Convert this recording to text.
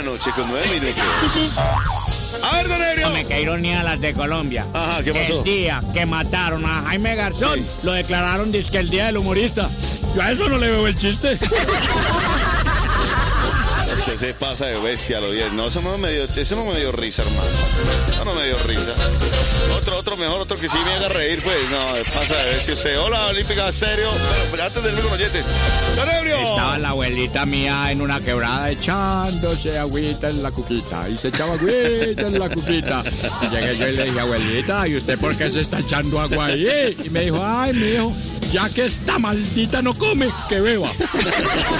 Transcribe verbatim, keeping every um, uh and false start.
la noche con nueve minutos. A ver, don Ebrio. Hombre, qué ironía las de Colombia. Ajá, ¿qué pasó? El día que mataron a Jaime Garzón, Sí. lo declararon disque el día del humorista. Yo a eso no le veo el chiste. Usted se pasa de bestia, lo diez. No, eso no me dio, eso no me dio risa, hermano. Eso no me dio risa. Otro, otro mejor, otro que sí me haga reír, pues. No, pasa de bestia usted. Hola, Olímpica, serio. Bueno, pues antes del mismo oyentes. ¡Don Ebrio! Estaba la abuelita mía en una quebrada echándose agüita en la cuquita. Y se echaba agüita en la cuquita. Y llegué yo y le dije, abuelita, ¿y usted por qué se está echando agua ahí? Y me dijo, ay, mijo, ya que esta maldita no come, que beba.